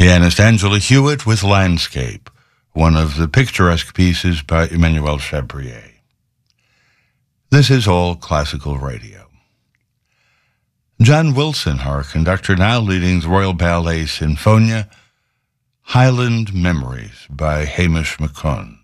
Pianist Angela Hewitt with Landscape, one of the picturesque pieces by Emmanuel Chabrier. This is All Classical Radio. John Wilson, our conductor, now leading the Royal Ballet Sinfonia, Highland Memories by Hamish McCone.